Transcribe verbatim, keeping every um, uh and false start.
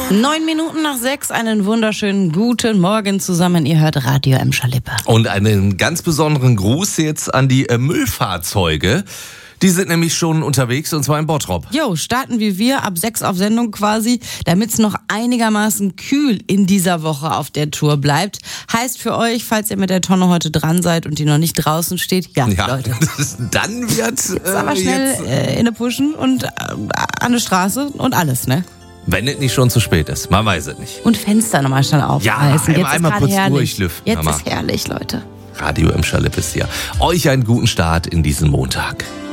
Neun Minuten nach sechs, einen wunderschönen guten Morgen zusammen. Ihr hört Radio Emscher-Lippe. Und einen ganz besonderen Gruß jetzt an die äh, Müllfahrzeuge. Die sind nämlich schon unterwegs, und zwar in Bottrop. Jo, starten wie wir ab sechs auf Sendung quasi, damit es noch einigermaßen kühl in dieser Woche auf der Tour bleibt. Heißt für euch, falls ihr mit der Tonne heute dran seid und die noch nicht draußen steht, ja, Ja, Leute. das, dann wird Jetzt äh, aber schnell jetzt, äh, in eine Pushen und äh, an eine Straße und alles, ne? wenn es nicht schon zu spät ist. Man weiß es nicht. Und Fenster nochmal schnell aufreißen. Ja, Jetzt einmal ist kurz herrlich. durchlüften, Jetzt Mama. ist herrlich, Leute. Radio Emscher-Lippe ist hier. Euch einen guten Start in diesen Montag.